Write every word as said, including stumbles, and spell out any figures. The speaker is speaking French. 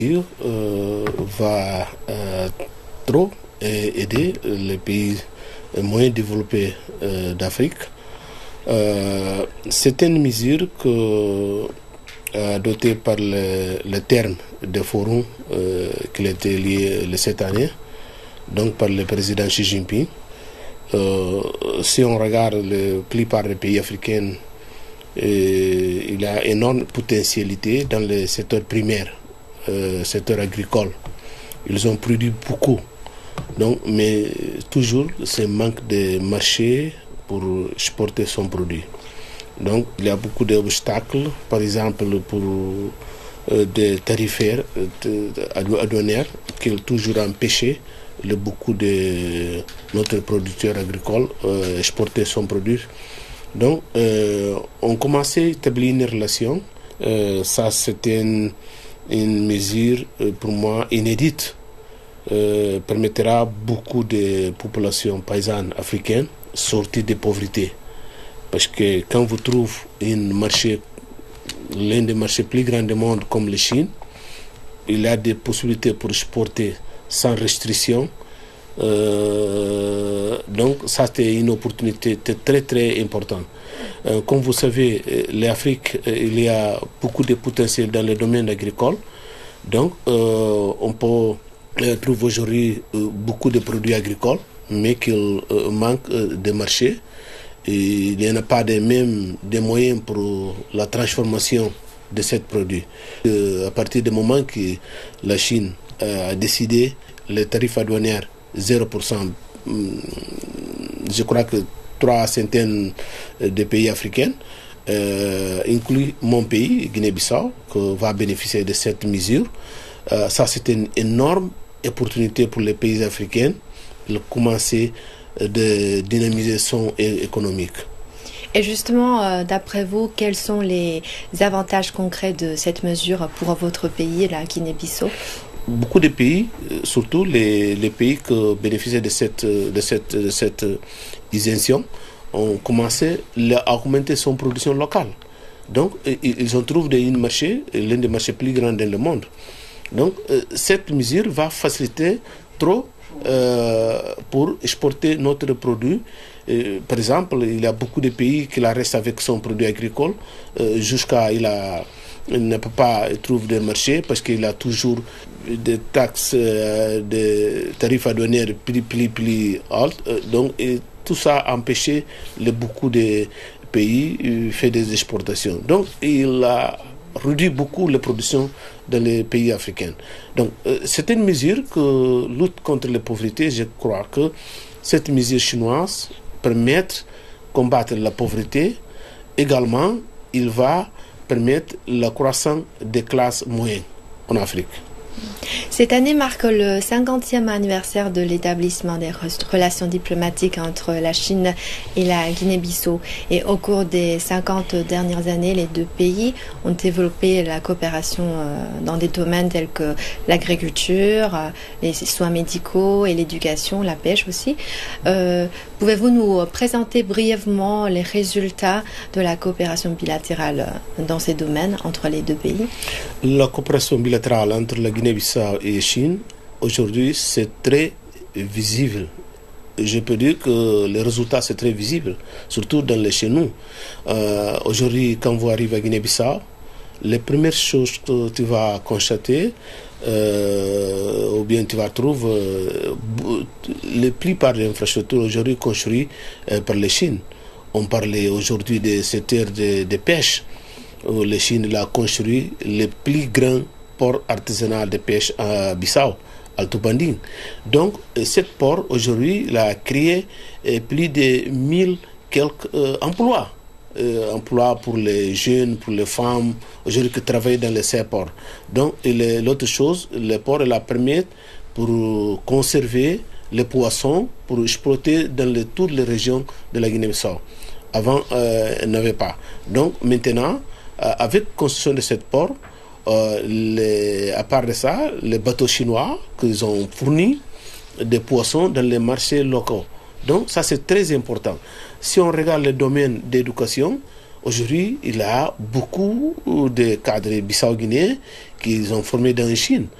Euh, va euh, trop aider les pays moins développés euh, d'Afrique. Euh, c'est une mesure que, euh, dotée par le, le terme de forum euh, qui a été lié cette année, donc par le président Xi Jinping. Euh, si on regarde la plupart des pays africains, euh, il y a énorme potentialité dans le secteur primaire. Euh, secteur agricole. Ils ont produit beaucoup. Donc, mais toujours, c'est manque de marché pour exporter son produit. Donc, il y a beaucoup d'obstacles, par exemple, pour euh, des tarifaires de, de, douanières qui ont toujours empêché le, beaucoup de notre producteur agricole euh, exporter son produit. Donc, euh, on commençait à établir une relation. Euh, ça, c'était une Une mesure euh, pour moi inédite, euh, permettra à beaucoup de populations paysannes africaines de sortir de pauvreté. Parce que quand vous trouvez un marché, l'un des marchés plus grands du monde comme la Chine, il y a des possibilités pour exporter sans restriction. Euh, donc ça c'est une opportunité très très importante. Euh, comme vous savez, l'Afrique, il y a beaucoup de potentiel dans le domaine agricole. Donc euh, on peut euh, trouver aujourd'hui euh, beaucoup de produits agricoles, mais qu'il euh, manque euh, de marché. Et il n'y en a pas de même des moyens pour la transformation de ces produits. Euh, à partir du moment que la Chine euh, a décidé les tarifs douaniers zéro pour cent, je crois que trois centaines de pays africains, euh, inclus mon pays, Guinée-Bissau, qui va bénéficier de cette mesure. Euh, ça, c'est une énorme opportunité pour les pays africains de commencer de dynamiser son économique. Et justement, euh, d'après vous, quels sont les avantages concrets de cette mesure pour votre pays, la Guinée-Bissau? Beaucoup de pays, surtout les, les pays qui bénéficient de cette, de cette, de cette isention, ont commencé à augmenter son production locale. Donc, ils ont trouvé un marché, l'un des marchés plus grands dans le monde. Donc, cette mesure va faciliter trop euh, pour exporter notre produit. Euh, par exemple, il y a beaucoup de pays qui la restent avec son produit agricole euh, jusqu'à il a il ne peut pas trouver de marché parce qu'il a toujours des taxes, euh, des tarifs douaniers plus, plus, plus alts. Euh, donc, et tout ça a empêché le, beaucoup de pays euh, fait des exportations. Donc, il a réduit beaucoup la production dans les pays africains. Donc, euh, c'est une mesure que lutte contre la pauvreté. Je crois que cette mesure chinoise permet de combattre la pauvreté. Également, il va permettre la croissance des classes moyennes en Afrique. Cette année marque le cinquantième anniversaire de l'établissement des relations diplomatiques entre la Chine et la Guinée-Bissau. Et au cours des cinquante dernières années, les deux pays ont développé la coopération dans des domaines tels que l'agriculture, les soins médicaux et l'éducation, la pêche aussi. Euh, Pouvez-vous nous présenter brièvement les résultats de la coopération bilatérale dans ces domaines entre les deux pays? La coopération bilatérale entre la Guinée-Bissau et la Chine, aujourd'hui, c'est très visible. Je peux dire que les résultats, c'est très visible, surtout dans les chez nous. Euh, aujourd'hui, quand vous arrivez à Guinée-Bissau, les premières choses que tu vas constater, euh, ou bien tu vas trouver, euh, la plupart des infrastructures aujourd'hui construites euh, par la Chine. On parlait aujourd'hui des secteurs de, de pêche, où la Chine a construit le plus grand port artisanal de pêche à Bissau, Alto Banding. Donc, ce port aujourd'hui a créé euh, plus de mille quelques euh, emplois. Euh, emploi pour les jeunes, pour les femmes, aujourd'hui qui travaillent dans les ces ports. Donc, l'autre chose, le port la permet pour conserver les poissons, pour exploiter dans les, toutes les régions de la Guinée-Bissau. Avant, euh, il n'y avait pas. Donc, maintenant, euh, avec la construction de ce port, euh, les, à part de ça, les bateaux chinois qu'ils ont fourni des poissons dans les marchés locaux. Donc, ça, c'est très important. Si on regarde le domaine d'éducation, Aujourd'hui, il y a beaucoup de cadres bissau-guinéens qui ont formé dans la Chine.